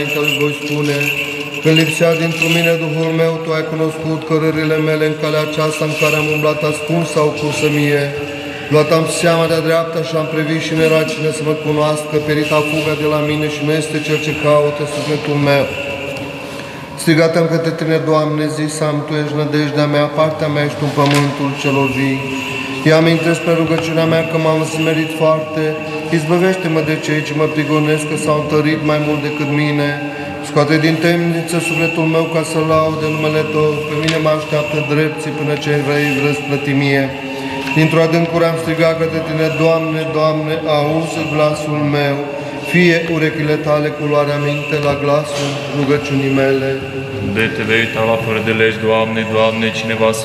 Îi voi spune, când lipsea dintr-un mine Duhul meu, Tu ai cunoscut cărările mele în calea aceasta în care am umblat ascuns sau cursă mie. Luat am seama de-a dreapta și am privit și n-era cine să mă cunoască, perita fuga de la mine și nu este cel ce caută sufletul meu. Strigat am către Tine, Doamne, zis am, Tu ești nădejdea mea, partea mea ești în pământul celor vii. Ia aminte spre rugăciunea mea că m-am smerit foarte, izbăvește-mă de cei ce mă prigonesc că s-au întărit mai mult decât mine. Scoate din temniță sufletul meu ca să laude numele Tău, pe mine mă așteaptă drepții până ce vei răsplăti mie. Dintr-o adâncură am strigat către Tine, Doamne, Doamne, auzi glasul meu, fie urechile Tale cu luarea minte la glasul rugăciunii mele. De Te vei uita la fără de legi, Doamne, Doamne, cineva